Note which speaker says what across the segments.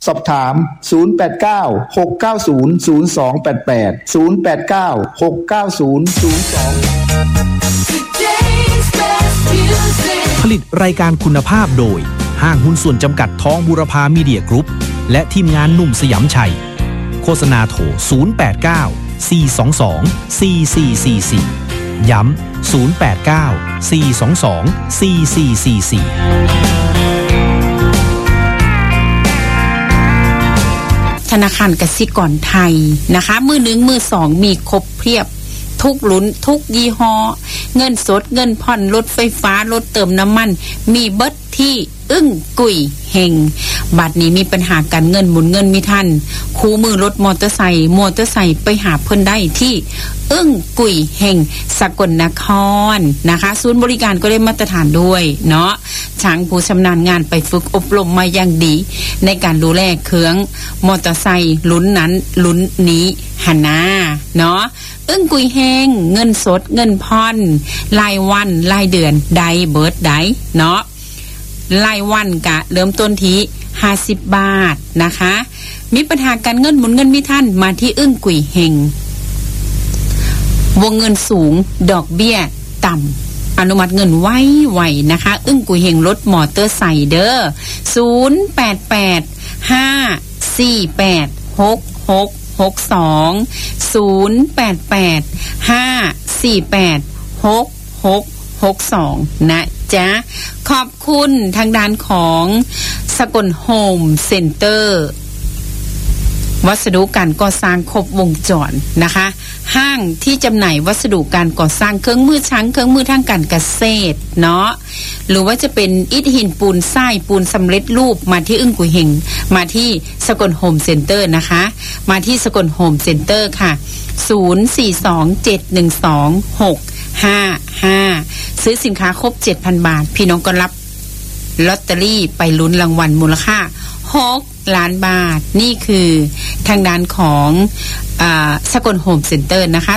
Speaker 1: สอบถาม089 690 0288 089 690 02
Speaker 2: ผลิตรายการคุณภาพโดยห้างหุ้นส่วนจำกัดทองบูรพามีเดียกรุ๊ปและทีมงานหนุ่มสยามชัยโฆษณาโทร089 422 4444ย้ำ089 422 4444
Speaker 3: ธนาคารกสิกรไทยนะคะมือหนึ่งมือสองมีครบเพียบทุกลุ้นทุกยี่ห้อเงินสดเงินผ่อนรถไฟฟ้ารถเติมน้ำมันมีเบิดที่อึ้งกุยเฮงบัดนี้มีปัญหาการเงินหมุนเงินมีทันคู่มือรถมอเตอร์ไซค์ไปหาเพิ่นได้ที่อึ้งกุยเฮงสกลนครนะคะศูนย์บริการก็ได้มาตรฐานด้วยเนาะช่างผู้ชำนาญงานไปฝึกอบรมมาอย่างดีในการดูแลเครื่องมอเตอร์ไซค์ลุ้นนั้นลุ้นนี้หันหน้าเนาะอึ้งกุยเฮงเงินสดเงินผ่อนรายวันรายเดือนได้เบิดได้เนาะรายวันกะเริ่มต้นที่50 บาทนะคะมีปัญหาการเงินหมุนเงินไม่ทันมาที่อึ้งกุยเฮงวงเงินสูงดอกเบี้ยต่ำอนุมัติเงินไวๆนะคะอึ้งกุยเฮงรถมอเตอร์ไซค์เด้อ0885486662 นะจ๊ะขอบคุณทางด้านของสกลโฮมเซ็นเตอร์วัสดุการก่อสร้างครบวงจรนะคะห้างที่จำหน่ายวัสดุการก่อสร้างเครื่องมือช้างเครื่องมือทางการเกษตรเนาะหรือว่าจะเป็นอิฐหินปูนทรายปูนสำเร็จรูปมาที่อึ้งกุยเฮงมาที่สกลโฮมเซ็นเตอร์นะคะมาที่สกลโฮมเซ็นเตอร์ค่ะ0427126555ซื้อสินค้าครบ 7,000 บาทพี่น้องก็รับลอตเตอรี่ไปลุ้นรางวัลมูลค่า6 ล้านบาทนี่คือทางด้านของสกลโฮมเซ็นเตอร์นะคะ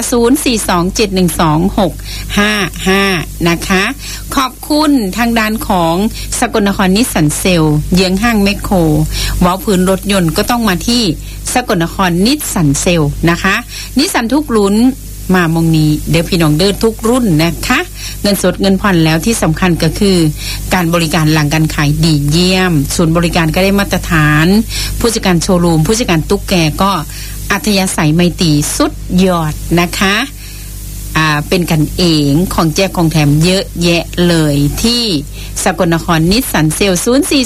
Speaker 3: 0427126555นะคะขอบคุณทางด้านของสกลนครนิสสันเซลเยื้องห้างแมคโครว้าวพื้นรถยนต์ก็ต้องมาที่สกลนครนิสสันเซลนะคะนิสสันทุกรุ่นมามองนี้เดี๋ยวพี่น้องเดินทุกรุ่นนะคะเงินสดเงินผ่อนแล้วที่สำคัญก็คือการบริการหลังการขายดีเยี่ยมศูนย์บริการก็ได้มาตรฐานผู้จัดการโชว์รูมผู้จัดการตุ๊กแกก็อัธยาศัยไมตรีสุดยอดนะคะเป็นกันเองของแจกของแถมเยอะแยะเลยที่สกลนครนิสสันเซล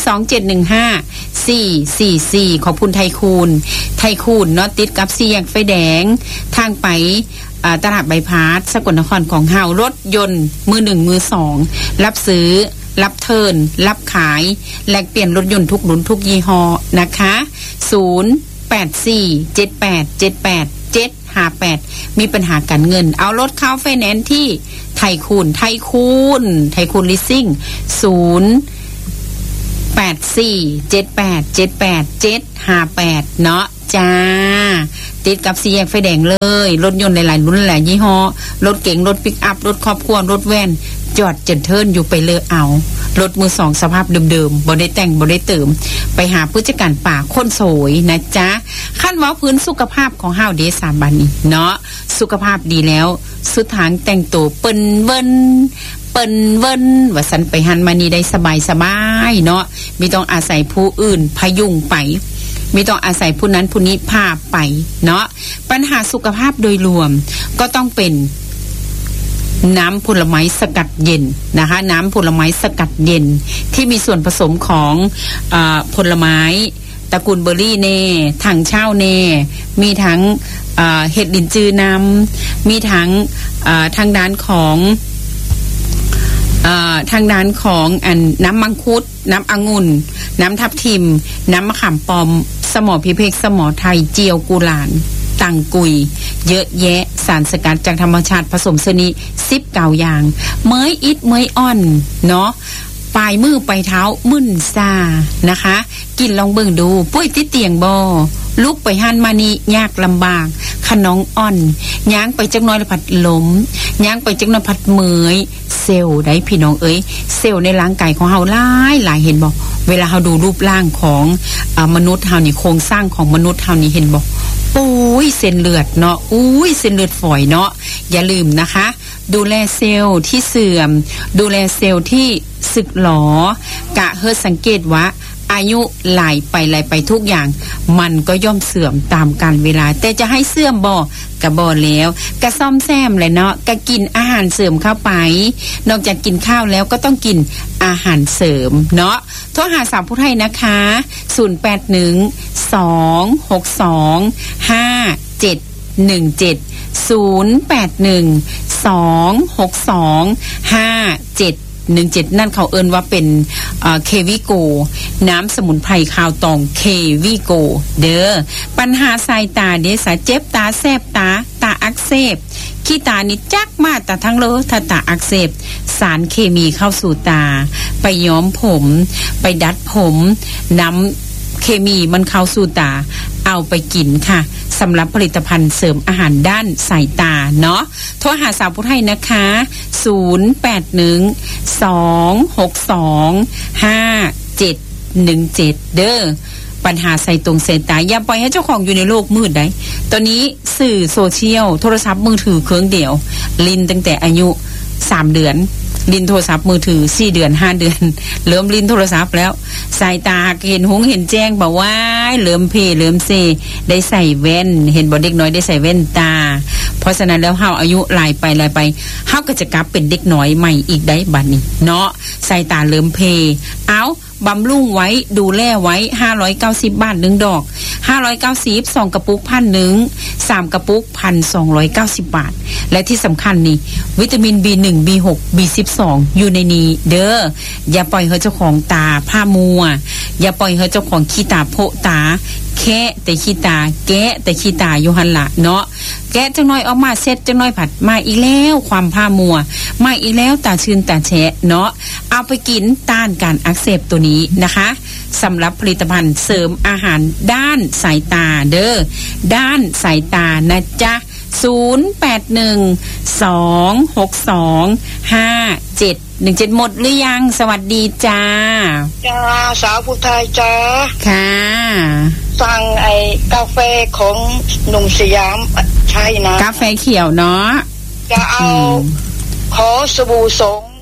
Speaker 3: 0427154444ขอบคุณไทคูนเนาะติดกับ4 แยกไฟแดงทางไปตลาดใบพาสสกลนครของเฮารถยนต์มือ1มือ2รับซื้อรับเทิร์นรับขายแลกเปลี่ยนรถยนต์ทุกรุ่นทุกยี่ห้อนะคะ0847878758มีปัญหาการเงินเอารถเข้าไฟแนนซ์ที่ไทคูนลิสซิ่ง0847878758เนาะจ้าติดกับ4 แยกไฟแดงเลยรถยนต์หลายๆรุ่นหลายยี่ห้อรถเก๋งรถปิกอัพรถครอบครัวรถแว่นจอดเจนเทิร์นอยู่ไปเลยเอารถมือ2สภาพเดิมๆบ่ได้แต่งบ่ได้เติมไปหาผู้จัดการป่าคนสวยนะจ๊ะขั้นว่าพื้นสุขภาพของเฮาเดสามบานี้เนาะสุขภาพดีแล้วสุดทางแต่งตัวเปิ้นเวินว่าสันไปหันมานี่ได้สบายเนาะไม่ต้องอาศัยผู้อื่นพยุงไปไม่ต้องอาศัยผู้นั้นผู้นี้พาไปเนาะปัญหาสุขภาพโดยรวมก็ต้องเป็นน้ำผลไม้สกัดเย็นนะคะน้ำผลไม้สกัดเย็นที่มีส่วนผสมของผลไม้ตระกูลเบอร์รี่เน่ถังเช่าเน่มีทั้งเห็ดลินจือน้ำมีทั้งทางด้านของน้ำมังคุดน้ำองุ่นน้ำทับทิมน้ำมะขามป้อมสมอพิเภกสมอไทยเจียวกุหลาบตังกุยเยอะแยะสารสกัดจากธรรมชาติผสมชนิด19 อย่างเมยอิดเมยอ่อนเนาะปลายมือปลายเท้ามึนซานะคะกินลองเบิ่งดูป่วยติดเตียงบ่ลุกไปหันมานี่ยากลำบากขน้องอ่อนย่างไปจักน้อยแล้วผัดล้มย่างไปจักน้อยผัดเมื่อยเซลล์ได้พี่น้องเอ้ยเซลล์ในร่างกายของเฮาหลายเห็นบ่เวลาเฮาดูรูปร่างของมนุษย์เฮานี่โครงสร้างของมนุษย์เฮานี่เห็นบ่อุ้ยเส้นเลือดเนาะอุ้ยเส้นเลือดฝอยเนาะอย่าลืมนะคะดูแลเซลล์ที่เสื่อมดูแลเซลล์ที่สึกหรอกะเฮ็ดสังเกตว่าอายุไหลไปทุกอย่างมันก็ย่อมเสื่อมตามกาลเวลาแต่จะให้เสื่อมบ่กะบ่แล้วกะซ่อมแซมเลยเนาะกะกินอาหารเสริมเข้าไปนอกจากกินข้าวแล้วก็ต้องกินอาหารเสริมเนาะโทรหาสาวผู้ไทยนะคะ0812625717นั่นเขาเอิ้นว่าเป็นเควิโกน้ำสมุนไพรคาวตองเควิโกเด้อปัญหาสายตาเด้สายเจ็บตาแสบตาอักเสบขี้ตานี่จักมาตาทั้งเลอถ้าตาอักเสบสารเคมีเข้าสู่ตาไปย้อมผมไปดัดผมน้ำเคมีมันเข้าสู่ตาเอาไปกินค่ะสำหรับผลิตภัณฑ์เสริมอาหารด้านสายตาเนาะโทรหาสาวผู้ไทยนะคะ0812625717เด้อปัญหาใส่ตรงเส้นตาอย่าปล่อยให้เจ้าของอยู่ในโลกมืดได้ตอนนี้สื่อโซเชียลโทรศัพท์มือถือเครื่องเดียวลินตั้งแต่อายุ3 เดือนลินโทรศัพท์มือถือ4 เดือน5 เดือนเริ่มลินโทรศัพท์แล้วสายตาเห็นหงเห็นแจ้งบอกว่าเริ่มเพเริ่มเซได้ใส่แว่นเห็นบ่เด็กน้อยได้ใส่แว่นตาเพราะฉะนั้นแล้วเฮาอายุหลายไปเฮาก็จะกลับเป็นเด็กน้อยใหม่อีกได้บัดนี้เนาะสายตาเริ่มเพเอาบำรุงไว้ดูแลไว้590 บาท1ดอก590 2กระปุก1,000 3กระปุก 1,290 บาทและที่สำคัญนี่วิตามิน B1 B6 B12 อยู่ในนี้เด้ออย่าปล่อยให้เจ้าของตาผ้ามัวอย่าปล่อยให้เจ้าของขี้ตาโพตาแค่แต่ขี้ตาแกะแต่ขี้ตาอยู่หั่นล่ะเนาะแกะจังน้อยออกมาเสร็จจังน้อยผัดมาอีกแล้วความผ้ามัวมาอีกแล้วตาชื้นตาแฉะเนาะเอาไปกินต้านการอักเสบตัวนี้นะคะสำหรับผลิตภัณฑ์เสริมอาหารด้านสายตาเด้อด้านสายตานะจ๊ะ0812625717หมดหรือยังสวัสดีจ้า
Speaker 4: จ้าสาวผู้ไทยจ้า
Speaker 3: ค่ะ
Speaker 4: สั่งไอ้กาแฟของหนุ่มสยามใช่นะ
Speaker 3: กาแฟเขียวเนาะ
Speaker 4: จะเอาขอสบู่สง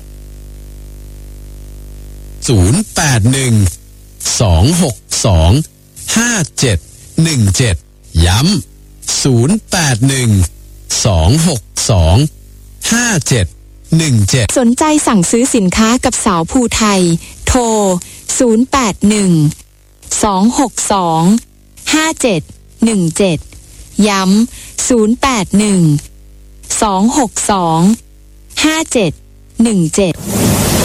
Speaker 5: 0812625717ย้ำ0812625717สนใจสั่งซื้อสินค้ากับสาวภูไทยโทร0812625717ย้ำ0812625717